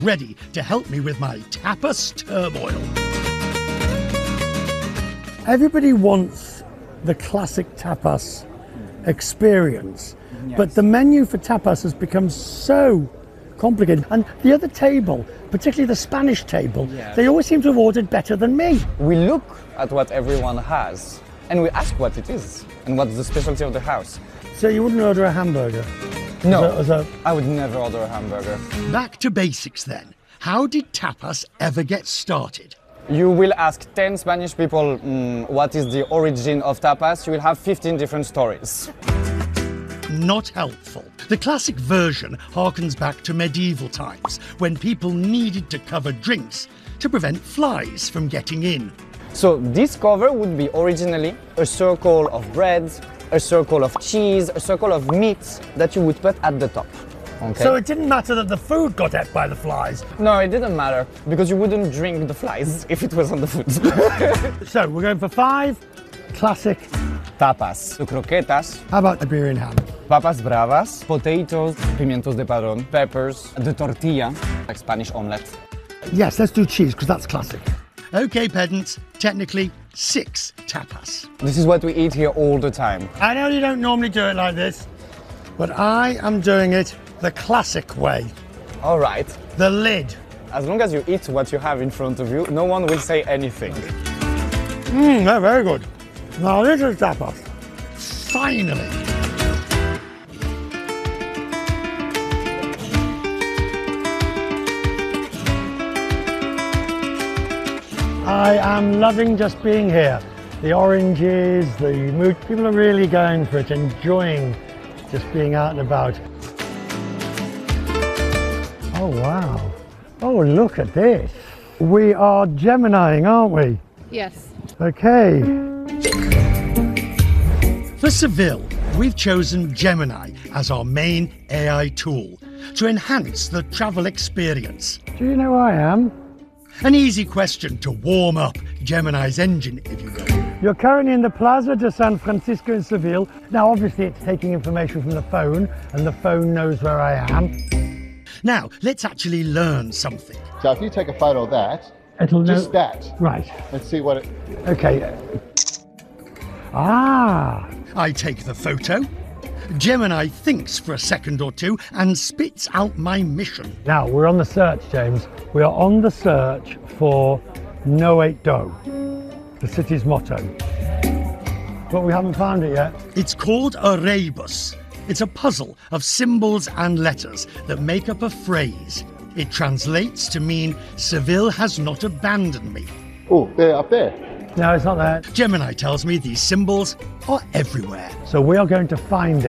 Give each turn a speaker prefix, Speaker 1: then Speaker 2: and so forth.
Speaker 1: ready to help me with my tapas turmoil. Everybody wants the classic tapas experience, but the menu for tapas has become so complicated. And the other table, particularly the Spanish table, they always seem to have ordered better than me.
Speaker 2: We look at what everyone has and we ask what it is and what's the specialty of the house.
Speaker 1: So you wouldn't order a hamburger?
Speaker 2: No, I would never order a hamburger.
Speaker 1: Back to basics then. How did tapas ever get started?
Speaker 2: You will ask 10 Spanish people what is the origin of tapas, you will have 15 different stories.
Speaker 1: Not helpful. The classic version harkens back to medieval times, when people needed to cover drinks to prevent flies from getting in.
Speaker 2: So this cover would be originally a circle of bread, a circle of cheese, a circle of meat that you would put at the top. Okay.
Speaker 1: So it didn't matter that the food got ate by the flies?
Speaker 2: No, it didn't matter, because you wouldn't drink the flies if it was on the food.
Speaker 1: So we're going for 5 classic
Speaker 2: tapas. So croquetas.
Speaker 1: How about Iberian ham?
Speaker 2: Papas bravas, potatoes, pimientos de padrón, peppers, the tortilla, like Spanish omelette.
Speaker 1: Yes, let's do cheese, because that's classic. OK, pedants, technically 6 tapas.
Speaker 2: This is what we eat here all the time.
Speaker 1: I know you don't normally do it like this, but I am doing it the classic way.
Speaker 2: All right.
Speaker 1: The lid.
Speaker 2: As long as you eat what you have in front of you, no one will say anything.
Speaker 1: They're very good. Now this is tapas. Finally. I am loving just being here. The oranges, the mood, people are really going for it, enjoying just being out and about. Oh wow. Oh, look at this. We are Geminiing, aren't we?
Speaker 3: Yes.
Speaker 1: Okay. For Seville, we've chosen Gemini as our main AI tool to enhance the travel experience.
Speaker 3: Do you know who I am?
Speaker 1: An easy question to warm up Gemini's engine, if you will.
Speaker 3: You're currently in the Plaza de San Francisco in Seville. Now, obviously, it's taking information from the phone, and the phone knows where I am.
Speaker 1: Now, let's actually learn something.
Speaker 4: So if you take a photo of that,
Speaker 3: It'll know.
Speaker 4: just that,
Speaker 3: Right.
Speaker 4: let's see what it...
Speaker 3: Okay. Ah.
Speaker 1: I take the photo. Gemini thinks for a second or two and spits out my mission.
Speaker 3: Now, we're on the search, James. We are on the search for No 8 Dough, the city's motto. But we haven't found it yet.
Speaker 1: It's called a rebus. It's a puzzle of symbols and letters that make up a phrase. It translates to mean Seville has not abandoned me.
Speaker 4: Oh, they're up there.
Speaker 3: No, it's not there.
Speaker 1: Gemini tells me these symbols are everywhere.
Speaker 3: So we are going to find